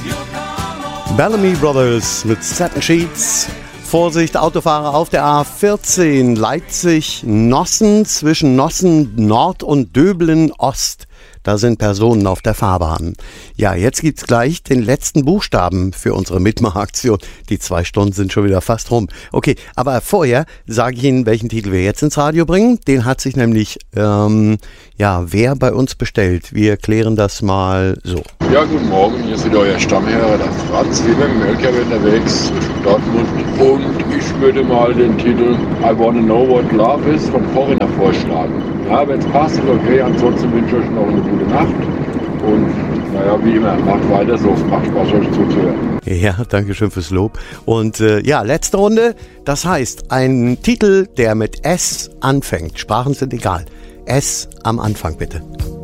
Bellamy Brothers mit Satin Sheets. Vorsicht, Autofahrer auf der A14 Leipzig-Nossen zwischen Nossen Nord und Döbeln Ost. Da sind Personen auf der Fahrbahn. Ja, jetzt gibt's gleich den letzten Buchstaben für unsere Mitmachaktion. Die 2 Stunden sind schon wieder fast rum. Okay, aber vorher sage ich Ihnen, welchen Titel wir jetzt ins Radio bringen. Den hat sich nämlich, wer bei uns bestellt. Wir klären das mal so. Ja, guten Morgen, hier ist euer Stammherr, der Franz, wie beim LKW unterwegs zwischen Dortmund. Und ich würde mal den Titel I Wanna Know What Love Is von Foreigner vorschlagen. Ja, wenn es passt, ist okay, ansonsten wünsche ich euch noch eine gute Nacht. Und naja, wie immer, macht weiter so, macht Spaß, euch zuzuhören. Ja, danke schön fürs Lob. Und letzte Runde, das heißt, ein Titel, der mit S anfängt. Sprachen sind egal. S am Anfang bitte.